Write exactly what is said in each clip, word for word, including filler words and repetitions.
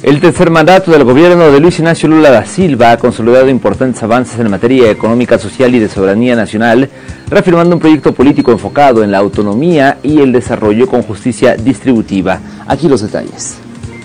El tercer mandato del gobierno de Luis Ignacio Lula da Silva ha consolidado importantes avances en materia económica, social y de soberanía nacional, reafirmando un proyecto político enfocado en la autonomía y el desarrollo con justicia distributiva. Aquí los detalles.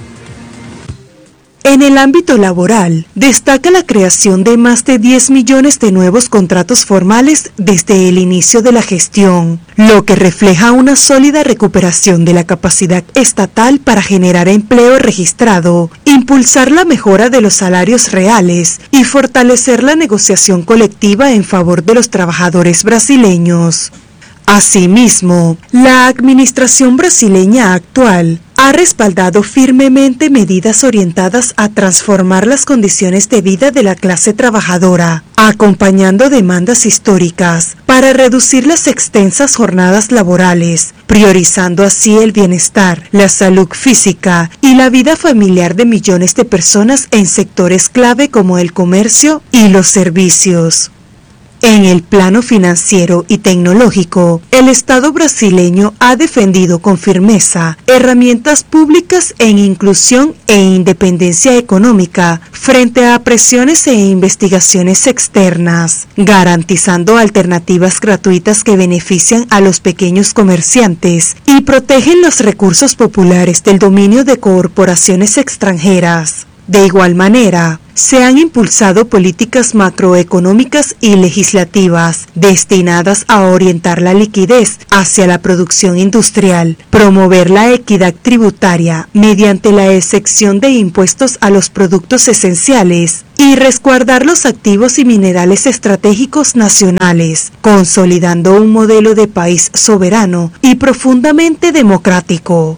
En el ámbito laboral, destaca la creación de más de diez millones de nuevos contratos formales desde el inicio de la gestión, lo que refleja una sólida recuperación de la capacidad estatal para generar empleo registrado, impulsar la mejora de los salarios reales y fortalecer la negociación colectiva en favor de los trabajadores brasileños. Asimismo, la administración brasileña actual ha respaldado firmemente medidas orientadas a transformar las condiciones de vida de la clase trabajadora, acompañando demandas históricas para reducir las extensas jornadas laborales, priorizando así el bienestar, la salud física y la vida familiar de millones de personas en sectores clave como el comercio y los servicios. En el plano financiero y tecnológico, el Estado brasileño ha defendido con firmeza herramientas públicas en inclusión e independencia económica frente a presiones e investigaciones externas, garantizando alternativas gratuitas que benefician a los pequeños comerciantes y protegen los recursos populares del dominio de corporaciones extranjeras. De igual manera, se han impulsado políticas macroeconómicas y legislativas destinadas a orientar la liquidez hacia la producción industrial, promover la equidad tributaria mediante la exención de impuestos a los productos esenciales y resguardar los activos y minerales estratégicos nacionales, consolidando un modelo de país soberano y profundamente democrático.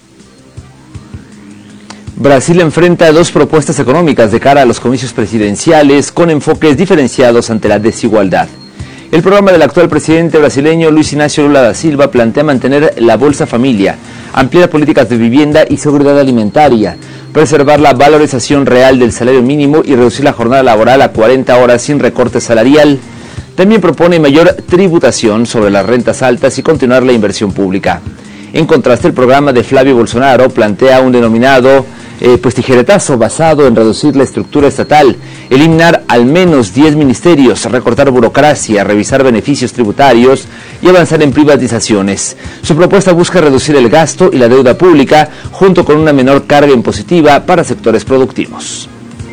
Brasil enfrenta dos propuestas económicas de cara a los comicios presidenciales con enfoques diferenciados ante la desigualdad. El programa del actual presidente brasileño Luis Ignacio Lula da Silva plantea mantener la Bolsa Familia, ampliar políticas de vivienda y seguridad alimentaria, preservar la valorización real del salario mínimo y reducir la jornada laboral a cuarenta horas sin recorte salarial. También propone mayor tributación sobre las rentas altas y continuar la inversión pública. En contraste, el programa de Flavio Bolsonaro plantea un denominado eh, pues tijeretazo basado en reducir la estructura estatal, eliminar al menos diez ministerios, recortar burocracia, revisar beneficios tributarios y avanzar en privatizaciones. Su propuesta busca reducir el gasto y la deuda pública junto con una menor carga impositiva para sectores productivos.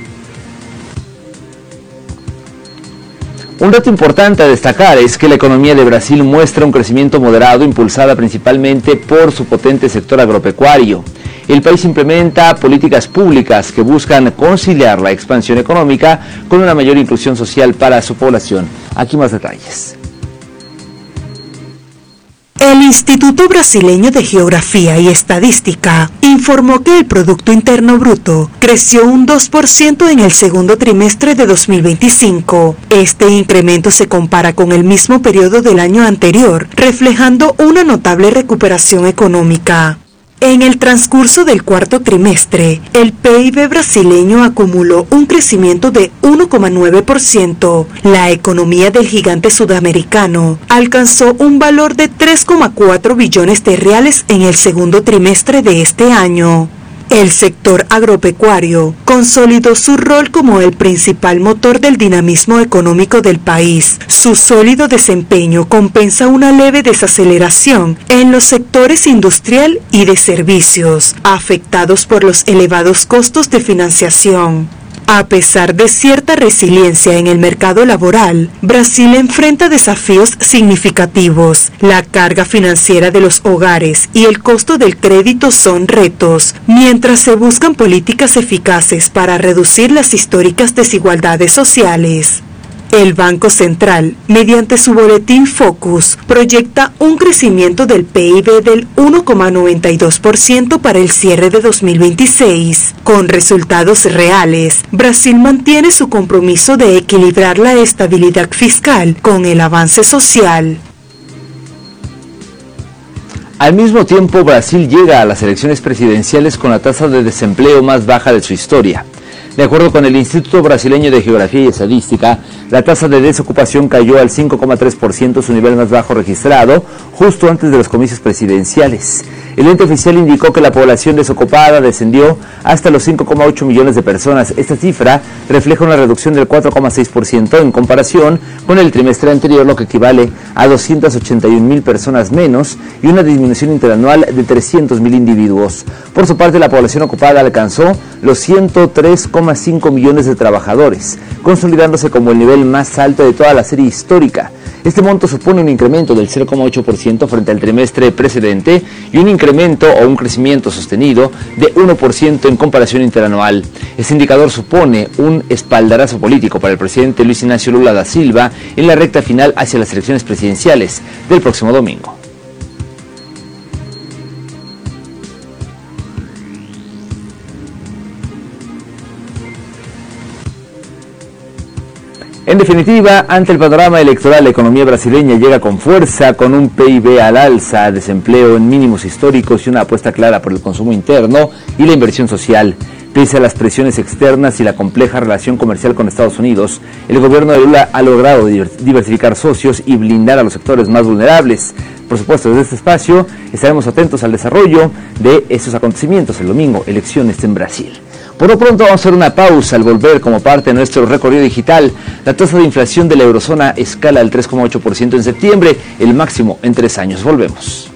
Un dato importante a destacar es que la economía de Brasil muestra un crecimiento moderado impulsada principalmente por su potente sector agropecuario. El país implementa políticas públicas que buscan conciliar la expansión económica con una mayor inclusión social para su población. Aquí más detalles. El Instituto Brasileño de Geografía y Estadística informó que el Producto Interno Bruto creció un dos por ciento en el segundo trimestre de dos mil veinticinco. Este incremento se compara con el mismo periodo del año anterior, reflejando una notable recuperación económica. En el transcurso del cuarto trimestre, el P I B brasileño acumuló un crecimiento de uno coma nueve por ciento. La economía del gigante sudamericano alcanzó un valor de tres coma cuatro billones de reales en el segundo trimestre de este año. El sector agropecuario consolidó su rol como el principal motor del dinamismo económico del país. Su sólido desempeño compensa una leve desaceleración en los sectores industrial y de servicios, afectados por los elevados costos de financiación. A pesar de cierta resiliencia en el mercado laboral, Brasil enfrenta desafíos significativos. La carga financiera de los hogares y el costo del crédito son retos, mientras se buscan políticas eficaces para reducir las históricas desigualdades sociales. El Banco Central, mediante su boletín Focus, proyecta un crecimiento del P I B del uno coma noventa y dos por ciento para el cierre de dos mil veintiséis. Con resultados reales, Brasil mantiene su compromiso de equilibrar la estabilidad fiscal con el avance social. Al mismo tiempo, Brasil llega a las elecciones presidenciales con la tasa de desempleo más baja de su historia. De acuerdo con el Instituto Brasileño de Geografía y Estadística, la tasa de desocupación cayó al cinco coma tres por ciento, su nivel más bajo registrado, justo antes de los comicios presidenciales. El ente oficial indicó que la población desocupada descendió hasta los cinco coma ocho millones de personas. Esta cifra refleja una reducción del cuatro coma seis por ciento en comparación con el trimestre anterior, lo que equivale a doscientas ochenta y un mil personas menos y una disminución interanual de trescientos mil individuos. Por su parte, la población ocupada alcanzó los ciento tres coma cinco millones de trabajadores, consolidándose como el nivel más alto de toda la serie histórica. Este monto supone un incremento del cero coma ocho por ciento frente al trimestre precedente y un incremento o un crecimiento sostenido de uno por ciento en comparación interanual. Este indicador supone un espaldarazo político para el presidente Luis Ignacio Lula da Silva en la recta final hacia las elecciones presidenciales del próximo domingo. En definitiva, ante el panorama electoral, la economía brasileña llega con fuerza, con un P I B al alza, desempleo en mínimos históricos y una apuesta clara por el consumo interno y la inversión social. Pese a las presiones externas y la compleja relación comercial con Estados Unidos, el gobierno de Lula ha logrado diversificar socios y blindar a los sectores más vulnerables. Por supuesto, desde este espacio estaremos atentos al desarrollo de estos acontecimientos el domingo, elecciones en Brasil. Por lo pronto vamos a hacer una pausa. Al volver, como parte de nuestro recorrido digital, la tasa de inflación de la eurozona escala al tres coma ocho por ciento en septiembre, el máximo en tres años. Volvemos.